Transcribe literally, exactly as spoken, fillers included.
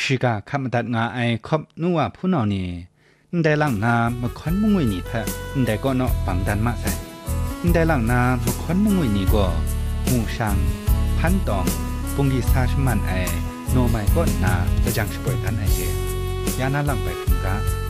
是个看不得我爱可努啊ผู้นอนี่ได้หลังนามาค้อนมุ่งไว้นี่แท้ได้ก็เนาะปังดันมาใส่ได้หลังนามาค้อนมุ่งไว้นี่ก็หมู่ช่างพันตองปงดีซาชมันไอโนไม่ก็นาจะจังช่วยทันไอเจยานาหลังไปถึงกะ